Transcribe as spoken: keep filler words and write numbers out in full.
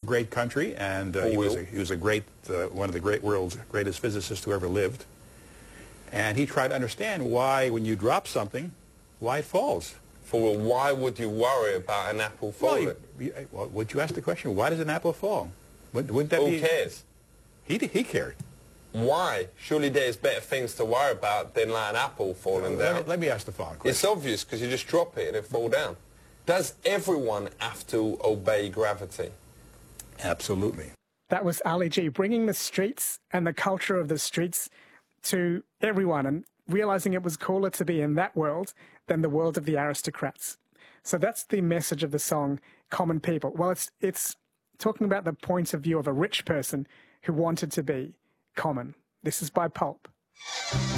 great country, and uh, he was a, he was a great uh, one of the great world's greatest physicists who ever lived. And he tried to understand why, when you drop something, why it falls. For well, why would you worry about an apple falling? Well, you, well, would you ask the question? Why does an apple fall? Wouldn't, wouldn't that Who be, cares? He he cared. Why? Surely there's better things to worry about than like an apple falling uh, down. Let me, let me ask the following question. It's obvious because you just drop it and it fall down. Does everyone have to obey gravity? Absolutely. That was Ali G bringing the streets and the culture of the streets to everyone and realizing it was cooler to be in that world than the world of the aristocrats. So that's the message of the song, Common People. Well, it's it's talking about the point of view of a rich person who wanted to be common. This is by Pulp.